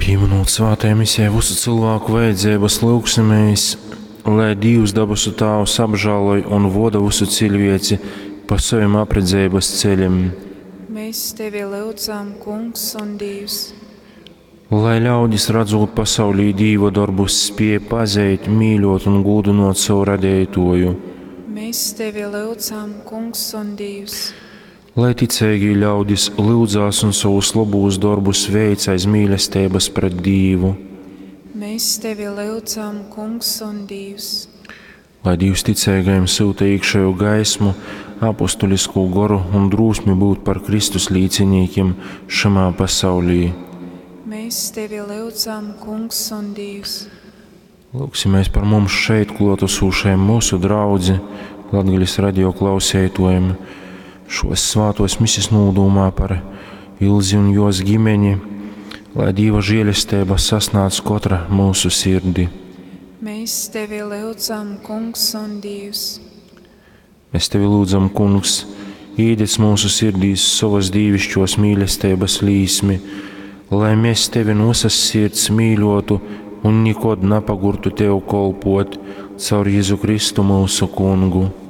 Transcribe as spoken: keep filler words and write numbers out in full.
Svētību no svētajiem misijai visu cilvēku vajadzības lūgsimies, lai Dievs dabasu Tēvs apžāloj un voda visu cilvēci pa saviem apredzības ceļiem. Mēs Tevi lūdzam, Kungs un Dievs. Lai ļaudis redzot pasaulī Dieva darbus, spēj pazeit, mīļot un gūdinot savu radētoju. Mēs Tevi lūdzam, Kungs un Dievs. Lai ticēgie ļaudis lūdzās un savus labos darbus veic aiz mīlestības pret Dievu. Mēs Tevi lūdzam, Kungs un Dievs. Lai Dievs ticēgajiem sūta iekšējo gaismu, apostolisku goru un drūsmi būt par Kristus līdzinīkiem šamā pasaulī. Mēs Tevi lūdzam, Kungs un Dievs. Lūksimies par mums šeit klātesošajiem mūsu draudzi, Latgaļas radio klausētojiem. Šos svātos misijas nūdūmā par Ilzi un jos ģimeni, lai Dieva žēlastība sasnāc katra mūsu sirdi. Mēs Tevi lūdzam, Kungs un Dievs. Mēs Tevi lūdzam, Kungs, iedec mūsu sirdīs savas dievišķos mīlestības līsmi, lai mēs Tevi no visas sirds mīļotu un nekad nepagurtu Tev kolpot caur Jēzu Kristu mūsu Kungu.